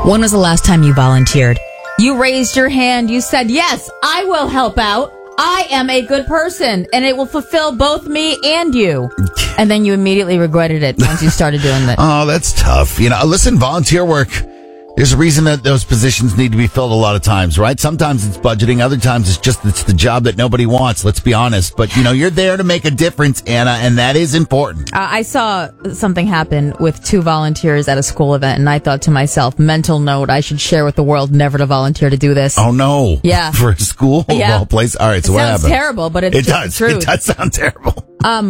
When was the last time you volunteered? You raised your hand. You said, yes, I will help out. I am a good person, and it will fulfill both me and you. And then you immediately regretted it once you started doing that. Oh, that's tough. Listen, volunteer work, there's a reason that those positions need to be filled a lot of times, right? Sometimes it's budgeting. Other times it's the job that nobody wants. Let's be honest. But, you're there to make a difference, Anna, and that is important. I saw something happen with 2 volunteers at a school event, and I thought to myself, mental note, I should share with the world never to volunteer to do this. Oh, no. Yeah. For a school of all places? All right, so what happened? It sounds terrible, but it's just the truth. It does sound terrible.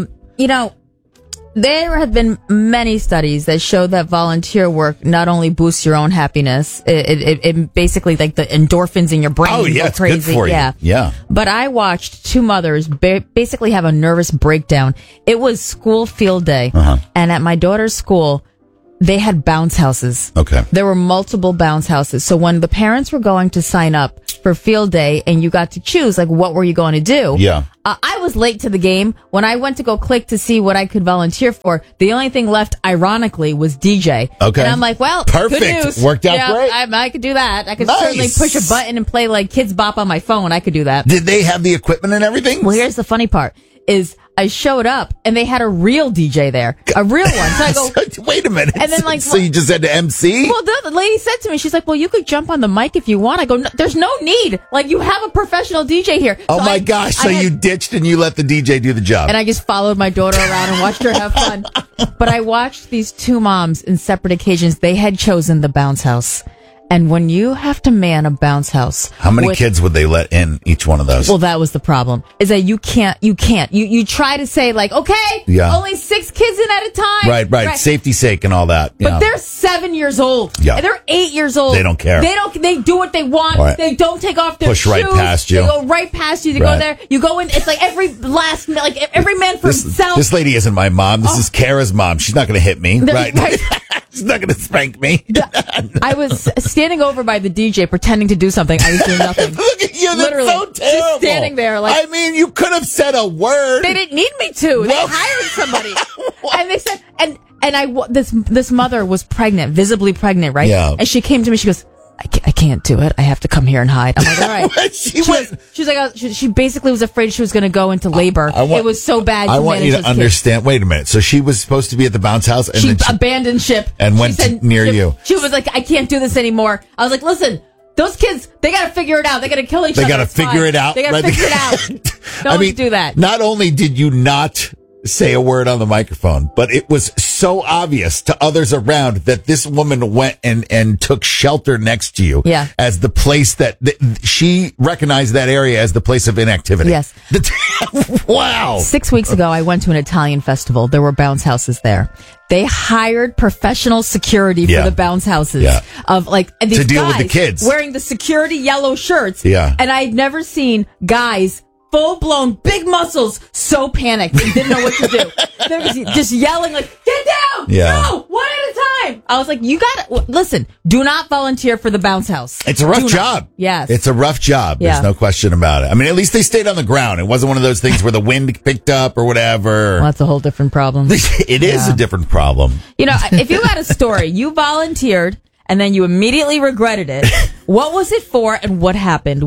There have been many studies that show that volunteer work not only boosts your own happiness, it basically, like, the endorphins in your brain go it's crazy. Good for you. Yeah. But I watched 2 mothers basically have a nervous breakdown. It was school field day, and at my daughter's school, they had bounce houses. Okay. There were multiple bounce houses. So when the parents were going to sign up for field day and you got to choose, like, what were you going to do? Yeah. I was late to the game. When I went to go click to see what I could volunteer for, the only thing left, ironically, was DJ. Okay. And I'm like, well, perfect. Good news. Worked out great. I could do that. I could Nice. certainly push a button and play, like, Kids Bop on my phone. I could do that. Did they have the equipment and everything? Well, here's the funny part, is I showed up and they had a real DJ there. A real one. So I go, wait a minute. And then, like, so you just had to MC? well, the lady said to me, she's like, well, you could jump on the mic if you want. I go, no, there's no need. Like, you have a professional DJ here. Oh, my gosh. So you ditched and you let the DJ do the job. And I just followed my daughter around and watched her have fun. But I watched these 2 moms in separate occasions. They had chosen the bounce house. And when you have to man a bounce house. How many kids would they let in each one of those? Well, that was the problem. Is that you can't. You try to say, like, okay, only 6 kids in at a time. Right. Safety's sake and all that. But they're 7 years old. Yeah. And they're 8 years old. They don't care. They do what they want. Right. They don't take off their shoes. Push right past you. They go right past you. They go there. You go in. It's like every man for himself. This lady isn't my mom. This is Kara's mom. She's not going to hit me. Right. She's not going to spank me. I was standing over by the DJ pretending to do something. I was doing nothing. Look at you. Literally, that's so terrible. just standing there. Like, I mean, you could have said a word. They didn't need me to. They hired somebody. And they said, this mother was pregnant, visibly pregnant, right? Yeah. And she came to me. She goes, I can't do it. I have to come here and hide. I'm like, all right. She basically was afraid she was going to go into labor. It was so bad. I want you to understand. Kids. Wait a minute. So she was supposed to be at the bounce house, and she abandoned ship and went near you. She was like, I can't do this anymore. I was like, listen, those kids, they got to figure it out. They got to kill each other. They got to figure it out. They got to figure it out. Don't do that. Not only did you not say a word on the microphone, but it was so obvious to others around that this woman went and took shelter next to you as the place that she recognized that area as the place of inactivity. Yes. Wow. 6 weeks ago, I went to an Italian festival. There were bounce houses there. They hired professional security for the bounce houses of and these to deal guys with the kids wearing the security yellow shirts. Yeah. And I'd never seen guys full-blown, big muscles, so panicked and didn't know what to do. They were just yelling like, get down! Yeah. No! One at a time! I was like, you gotta, listen, do not volunteer for the bounce house. It's a rough job. Yes. It's a rough job. There's no question about it. I mean, at least they stayed on the ground. It wasn't one of those things where the wind picked up or whatever. Well, that's a whole different problem. It is a different problem. If you had a story, you volunteered, and then you immediately regretted it. What was it for and what happened?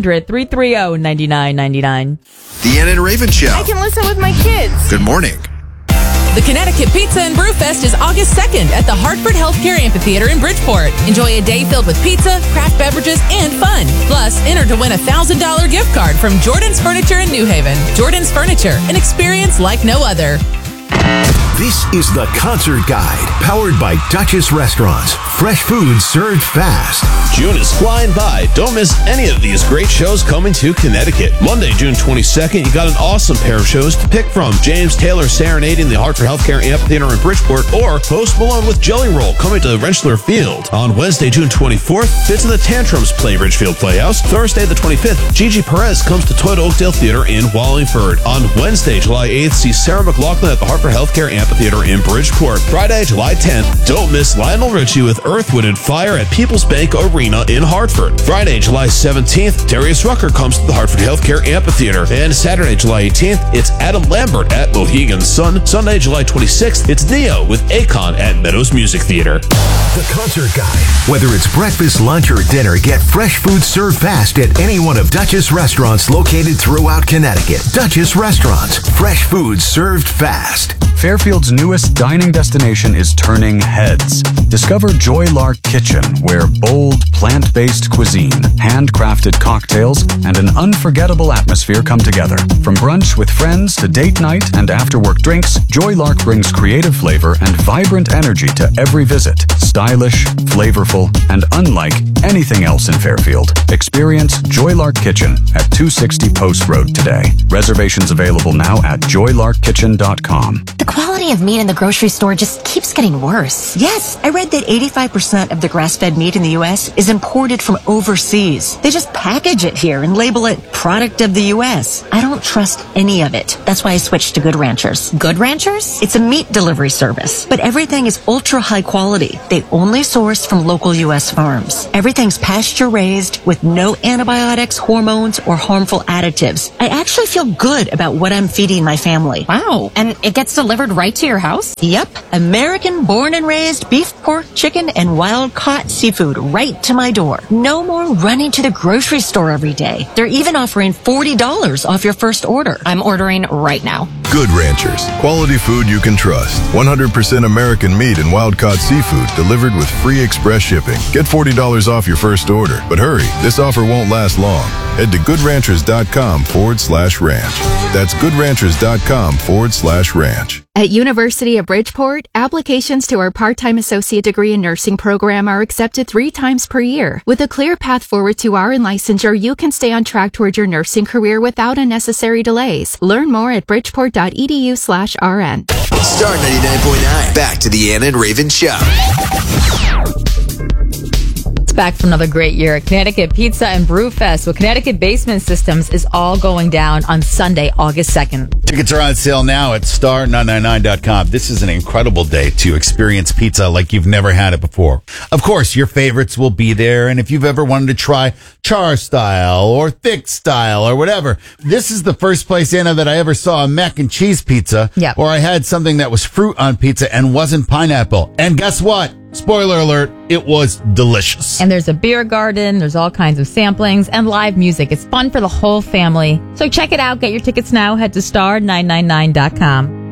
1-800-330-9999. Deanna and Raven Show. I can listen with my kids. Good morning. The Connecticut Pizza and Brew Fest is August 2nd at the Hartford Healthcare Amphitheater in Bridgeport. Enjoy a day filled with pizza, craft beverages, and fun. Plus, enter to win a $1,000 gift card from Jordan's Furniture in New Haven. Jordan's Furniture, an experience like no other. This is the Concert Guide, powered by Duchess Restaurants. Fresh food served fast. June is flying by. Don't miss any of these great shows coming to Connecticut. Monday, June 22nd, you got an awesome pair of shows to pick from. James Taylor serenading the Hartford Healthcare Amphitheater in Bridgeport, or Post Malone with Jelly Roll coming to Rentschler Field. On Wednesday, June 24th, Fits and the Tantrums play Ridgefield Playhouse. Thursday, the 25th, Gigi Perez comes to Toyota Oakdale Theater in Wallingford. On Wednesday, July 8th, see Sarah McLachlan at the Hartford Healthcare Amphitheater Amphitheater in Bridgeport. Friday, July 10th, don't miss Lionel Richie with Earth, Wind & Fire at People's Bank Arena in Hartford. Friday, July 17th, Darius Rucker comes to the Hartford Healthcare Amphitheater. And Saturday, July 18th, it's Adam Lambert at Mohegan Sun. Sunday, July 26th, it's Neo with Akon at Meadows Music Theater. The Concert Guide. Whether it's breakfast, lunch, or dinner, get fresh food served fast at any one of Dutchess restaurants located throughout Connecticut. Dutchess Restaurants. Fresh food served fast. Fairfield's newest dining destination is turning heads. Discover Joy Lark Kitchen, where bold, plant-based cuisine, handcrafted cocktails, and an unforgettable atmosphere come together. From brunch with friends to date night and after-work drinks, Joy Lark brings creative flavor and vibrant energy to every visit. Stylish, flavorful, and unlike anything else in Fairfield. Experience Joy Lark Kitchen at 260 Post Road today. Reservations available now at joylarkkitchen.com. The quality of meat in the grocery store just keeps getting worse. Yes, I read that 85% of the grass-fed meat in the U.S. is imported from overseas. They just package it here and label it product of the U.S. I don't trust any of it. That's why I switched to Good Ranchers. Good Ranchers? It's a meat delivery service, but everything is ultra high quality. They only source from local U.S. farms. Everything's pasture-raised with no antibiotics, hormones, or harmful additives. I actually feel good about what I'm feeding my family. Wow. And it gets delivered right to your house? Yep. American born and raised beef, pork, chicken, and wild-caught seafood right to my door. No more running to the grocery store every day. They're even offering $40 off your first order. I'm ordering right now. Good Ranchers. Quality food you can trust. 100% American meat and wild-caught seafood delivered with free express shipping. Get $40 off your first order. But hurry, this offer won't last long. Head to goodranchers.com/ranch. That's goodranchers.com/ranch. At University of Bridgeport, applications to our part-time associate degree in nursing program are accepted 3 times per year. With a clear path forward to RN licensure, you can stay on track toward your nursing career without unnecessary delays. Learn more at bridgeport.edu/RN. Star 99.9. Back to the Ann and Raven Show. Back for another great year at Connecticut Pizza and Brew Fest with Connecticut Basement Systems is all going down on Sunday, August 2nd. Tickets are on sale now at star999.com. This is an incredible day to experience pizza like you've never had it before. Of course, your favorites will be there, and if you've ever wanted to try char style or thick style or whatever, this is the first place, Anna, that I ever saw a mac and cheese pizza, or I had something that was fruit on pizza and wasn't pineapple. And guess what? Spoiler alert, it was delicious. And there's a beer garden, there's all kinds of samplings, and live music. It's fun for the whole family. So check it out. Get your tickets now. Head to star999.com.